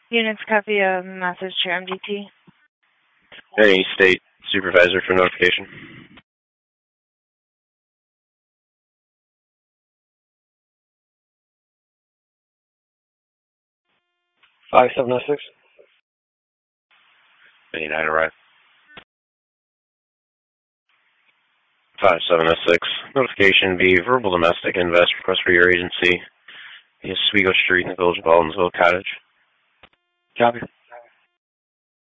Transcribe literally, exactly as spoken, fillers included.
Units copy a message to M D T. Any state supervisor for notification. Five seven oh six. eight nine arrive. Five seven oh six. Notification be verbal domestic invest request for your agency. Oswego Street in the village of Aldensville Cottage. Copy.